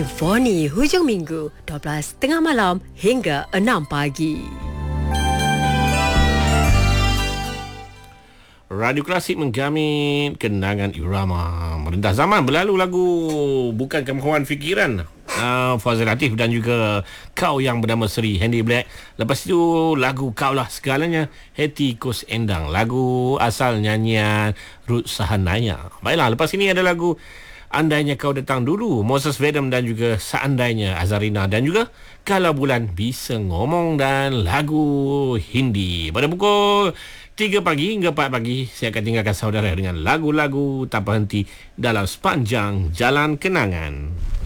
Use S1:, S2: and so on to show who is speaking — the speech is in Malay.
S1: Symphony hujung minggu 12 tengah malam hingga 6 pagi.
S2: Radio Klasik menggamit kenangan irama merendah zaman. Berlalu lagu Bukan Kemahuan Fikiran, Fazil Latif, dan juga Kau Yang Bernama Seri, Hendy Black. Lepas itu lagu Kau Lah Segalanya, Hetty Koes Endang. Lagu asal nyanyian Ruth Sahanaya. Baiklah, lepas ini ada lagu Andainya Kau Datang Dulu, Moses Vedem, dan juga Seandainya, Azarina, dan juga Kalau Bulan Bisa Ngomong, dan lagu Hindi. Pada pukul 3 pagi hingga 4 pagi, saya akan tinggalkan saudara dengan lagu-lagu tanpa henti dalam sepanjang Jalan Kenangan.